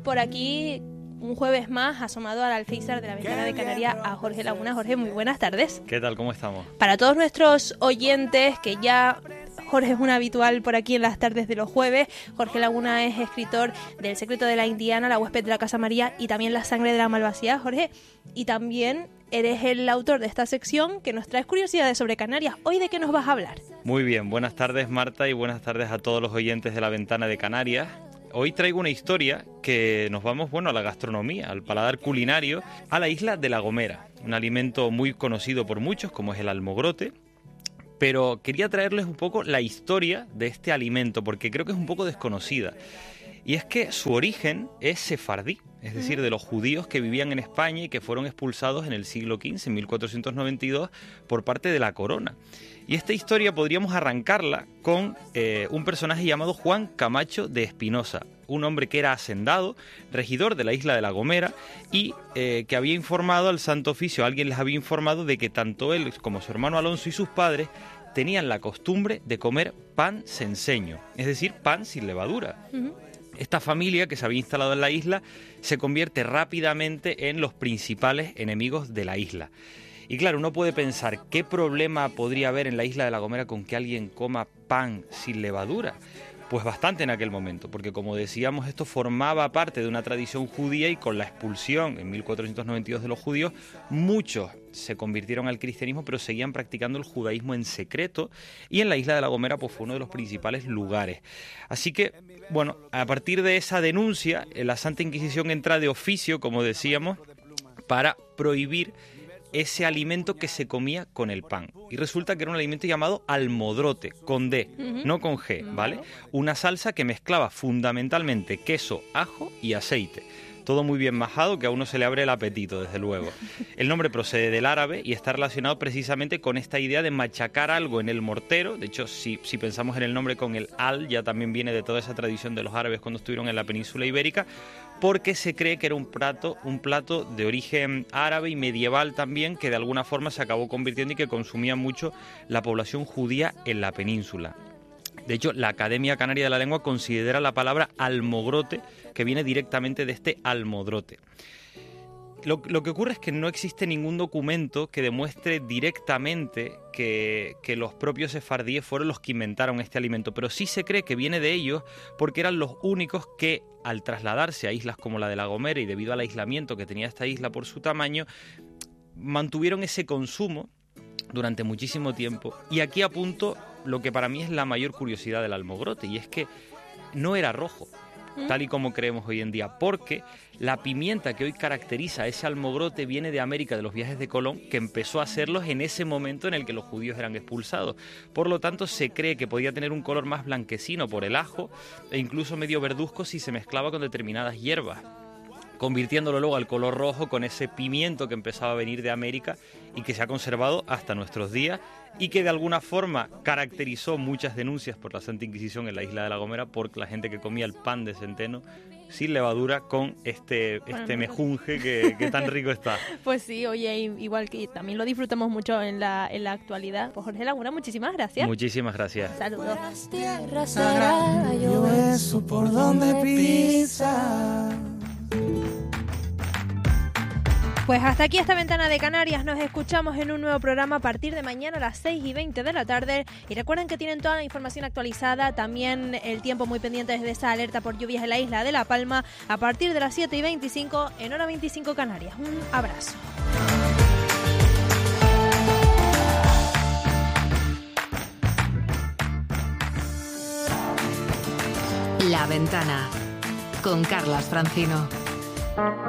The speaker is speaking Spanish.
por aquí un jueves más asomado al alféizar de la Ventana de Canarias a Jorge Laguna. Jorge, muy buenas tardes. ¿Qué tal? ¿Cómo estamos? Para todos nuestros oyentes, que ya Jorge es un habitual por aquí en las tardes de los jueves, Jorge Laguna es escritor del Secreto de la Indiana, La huésped de la Casa María y también La sangre de la malvasía, Jorge. Y también eres el autor de esta sección que nos trae curiosidades sobre Canarias. ¿Hoy de qué nos vas a hablar? Muy bien, buenas tardes Marta y buenas tardes a todos los oyentes de La Ventana de Canarias. Hoy traigo una historia que nos vamos, a la gastronomía, al paladar culinario, a la isla de La Gomera, un alimento muy conocido por muchos como es el almogrote, pero quería traerles un poco la historia de este alimento porque creo que es un poco desconocida. Y es que su origen es sefardí, es decir, de los judíos que vivían en España y que fueron expulsados en el siglo XV, en 1492, por parte de la corona. Y esta historia podríamos arrancarla con un personaje llamado Juan Camacho de Espinosa, un hombre que era hacendado, regidor de la isla de La Gomera y que había informado al Santo Oficio, alguien les había informado de que tanto él como su hermano Alonso y sus padres tenían la costumbre de comer pan censeño, es decir, pan sin levadura. Esta familia que se había instalado en la isla se convierte rápidamente en los principales enemigos de la isla. Y claro, uno puede pensar, ¿qué problema podría haber en la isla de La Gomera con que alguien coma pan sin levadura? Pues bastante en aquel momento, porque como decíamos, esto formaba parte de una tradición judía y con la expulsión en 1492 de los judíos, muchos se convirtieron al cristianismo, pero seguían practicando el judaísmo en secreto y en la isla de La Gomera pues fue uno de los principales lugares. Así que, a partir de esa denuncia, la Santa Inquisición entra de oficio, como decíamos, para prohibir ese alimento que se comía con el pan. Y resulta que era un alimento llamado almodrote, con D, no con G, ¿vale? Una salsa que mezclaba fundamentalmente queso, ajo y aceite. Todo muy bien majado, que a uno se le abre el apetito, desde luego. El nombre procede del árabe y está relacionado precisamente con esta idea de machacar algo en el mortero. De hecho, si pensamos en el nombre con el al, ya también viene de toda esa tradición de los árabes cuando estuvieron en la península ibérica, porque se cree que era un plato de origen árabe y medieval también, que de alguna forma se acabó convirtiendo y que consumía mucho la población judía en la península. De hecho, la Academia Canaria de la Lengua considera la palabra almogrote, que viene directamente de este almodrote. Lo que ocurre es que no existe ningún documento que demuestre directamente que los propios sefardíes fueron los que inventaron este alimento, pero sí se cree que viene de ellos porque eran los únicos que, al trasladarse a islas como la de La Gomera y debido al aislamiento que tenía esta isla por su tamaño, mantuvieron ese consumo durante muchísimo tiempo. Y aquí apunto lo que para mí es la mayor curiosidad del almogrote, y es que no era rojo, tal y como creemos hoy en día, porque la pimienta que hoy caracteriza a ese almogrote viene de América, de los viajes de Colón, que empezó a hacerlos en ese momento en el que los judíos eran expulsados. Por lo tanto, se cree que podía tener un color más blanquecino por el ajo e incluso medio verduzco si se mezclaba con determinadas hierbas, convirtiéndolo luego al color rojo con ese pimiento que empezaba a venir de América y que se ha conservado hasta nuestros días y que de alguna forma caracterizó muchas denuncias por la Santa Inquisición en la isla de La Gomera porque la gente que comía el pan de centeno sin levadura con este mejunje que tan rico está. Pues sí, oye, igual que también lo disfrutamos mucho en la actualidad. Pues Jorge Laguna, muchísimas gracias. Muchísimas gracias. Saludos. Tierra sagrada, yo eso por donde pisa. Pues hasta aquí esta Ventana de Canarias. Nos escuchamos en un nuevo programa a partir de mañana a las 6:20 de la tarde. Y recuerden que tienen toda la información actualizada, también el tiempo muy pendiente de esa alerta por lluvias en la isla de La Palma a partir de las 7:25 en hora 25 Canarias. Un abrazo. La Ventana con Carlas Francino.